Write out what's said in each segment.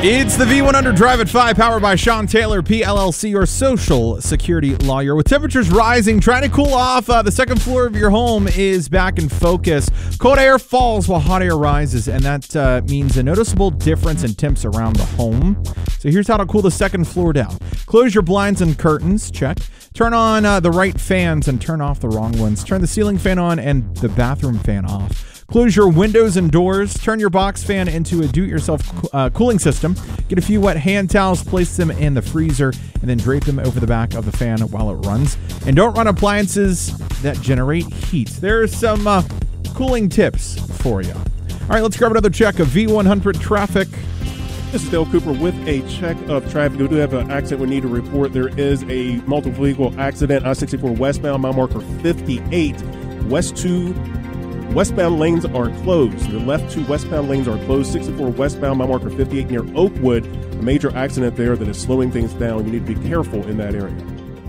It's the V100 Drive at 5, powered by Sean Taylor, PLLC, your social security lawyer. With temperatures rising, trying to cool off, the second floor of your home is back in focus. Cold air falls while hot air rises, and that means a noticeable difference in temps around the home. So here's how to cool the second floor down. Close your blinds and curtains, check. Turn on the right fans and turn off the wrong ones. Turn the ceiling fan on and the bathroom fan off. Close your windows and doors. Turn your box fan into a do-it-yourself cooling system. Get a few wet hand towels, place them in the freezer, and then drape them over the back of the fan while it runs. And don't run appliances that generate heat. There are some cooling tips for you. All right, let's grab another check of V100 traffic. This is Dale Cooper with a check of traffic. We do have an accident we need to report. There is a multiple vehicle accident. I-64 westbound, mile marker 58. Westbound lanes are closed. The left two westbound lanes are closed. 64 westbound, mile marker 58 near Oakwood. A major accident there that is slowing things down. You need to be careful in that area.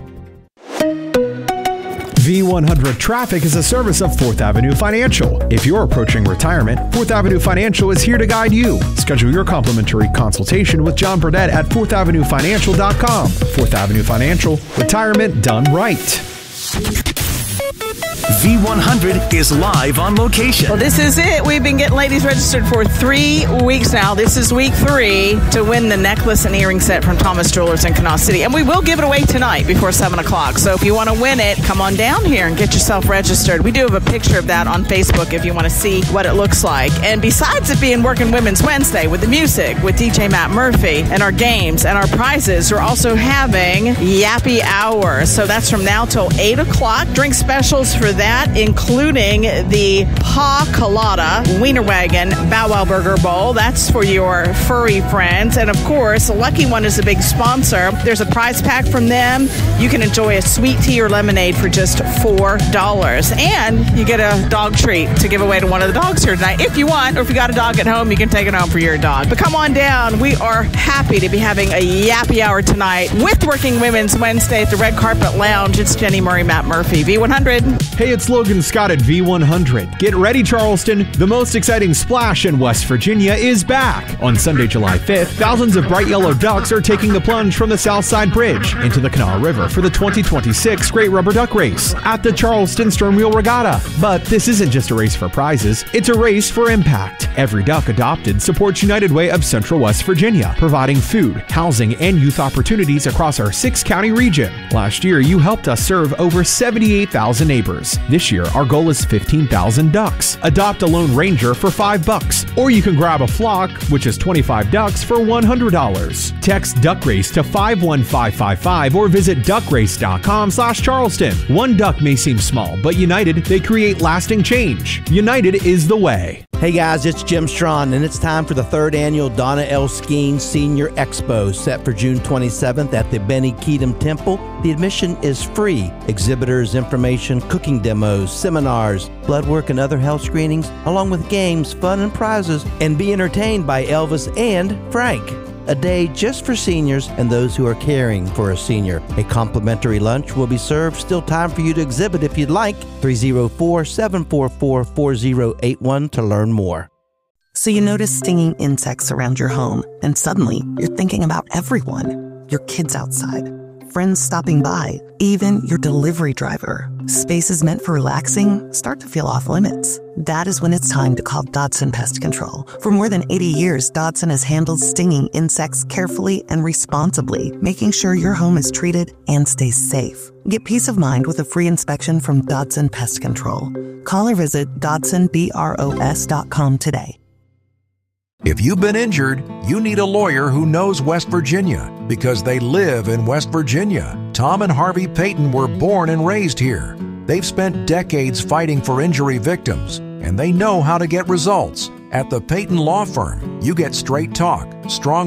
V100 Traffic is a service of 4th Avenue Financial. If you're approaching retirement, 4th Avenue Financial is here to guide you. Schedule your complimentary consultation with John Burdett at 4thavenuefinancial.com. 4th Avenue Financial, retirement done right. V100 is live on location. Well, this is it. We've been getting ladies registered for 3 weeks now. This is week 3 to win the necklace and earring set from Thomas Jewelers in Kanawha City. And we will give it away tonight before 7 o'clock. So if you want to win it, come on down here and get yourself registered. We do have a picture of that on Facebook if you want to see what it looks like. And besides it being Working Women's Wednesday with the music, with DJ Matt Murphy, and our games and our prizes, we're also having Yappy Hour. So that's from now till 8 o'clock. Drink specials for that, including the Pa Colada Wiener Wagon Bow Wow Burger Bowl. That's for your furry friends. And of course, Lucky One is a big sponsor. There's a prize pack from them. You can enjoy a sweet tea or lemonade for just $4. And you get a dog treat to give away to one of the dogs here tonight. If you want, or if you got a dog at home, you can take it home for your dog. But come on down. We are happy to be having a Yappy Hour tonight with Working Women's Wednesday at the Red Carpet Lounge. It's Jenny Murray, Matt Murphy, V100. Hey, it's Logan Scott at V100. Get ready, Charleston. The most exciting splash in West Virginia is back. On Sunday, July 5th, thousands of bright yellow ducks are taking the plunge from the Southside Bridge into the Kanawha River for the 2026 Great Rubber Duck Race at the Charleston Stern Wheel Regatta. But this isn't just a race for prizes, it's a race for impact. Every duck adopted supports United Way of Central West Virginia, providing food, housing, and youth opportunities across our 6-county region. Last year, you helped us serve over 78,000 neighbors. This year, our goal is 15,000 ducks. Adopt a lone ranger for $5, or you can grab a flock, which is 25 ducks for $100. Text Duck Race to 51555 or visit duckrace.com/Charleston. One duck may seem small, but united, they create lasting change. United is the way. Hey guys, it's Jim Strawn, and it's time for the 3rd annual Donna L. Skeen Senior Expo, set for June 27th at the Benny Keatum Temple. The admission is free. Exhibitors, information, cooking demos, seminars, blood work, and other health screenings, along with games, fun, and prizes, and be entertained by Elvis and Frank. A day just for seniors and those who are caring for a senior. A complimentary lunch will be served. Still time for you to exhibit if you'd like. 304-744-4081 to learn more. So you notice stinging insects around your home, and suddenly you're thinking about everyone. Your kids outside, friends stopping by, even your delivery driver. Spaces meant for relaxing start to feel off limits. That is when it's time to call Dodson Pest Control. For more than 80 years, Dodson has handled stinging insects carefully and responsibly, making sure your home is treated and stays safe. Get peace of mind with a free inspection from Dodson Pest Control. Call or visit DodsonBROS.com today. If you've been injured, you need a lawyer who knows West Virginia because they live in West Virginia. Tom and Harvey Payton were born and raised here. They've spent decades fighting for injury victims, and they know how to get results. At the Payton Law Firm, you get straight talk, strong